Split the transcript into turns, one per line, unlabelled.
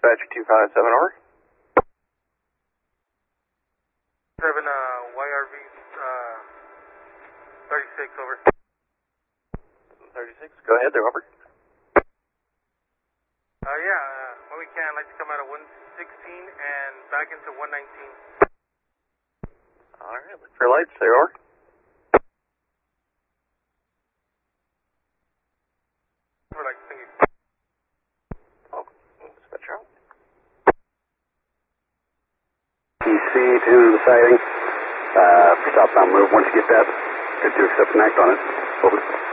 Dispatch 257, over.
7 YRV 36, over.
36, go ahead there, over.
When we can, I'd like to come out of 116 and back into 119.
Alright, look for lights there, over.
Thank you.
Oh, dispatch out.
EC to the sighting. Southbound move. Once you get that, good to accept an act on it. Over.